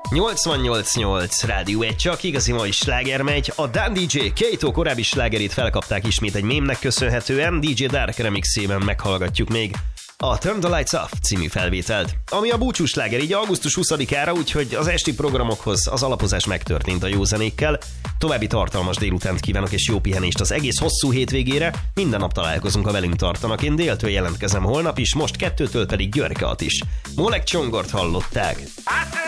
88.8 Rádió 1, csak igazi mai sláger megy. A Dan DJ Kato korábbi slágerét felkapták ismét egy mémnek köszönhetően, DJ Dark remixében meghallgatjuk még a Turn the Lights Off című felvételt, ami a búcsús sláger így augusztus 20-ára, úgyhogy az esti programokhoz az alapozás megtörtént a jó zenékkel. További tartalmas délutánt kívánok és jó pihenést az egész hosszú hétvégére. Minden nap találkozunk, a velünk tartanak. Én déltől jelentkezem holnap is, most 2-től pedig Györke Attis. Molek Csongort hallották.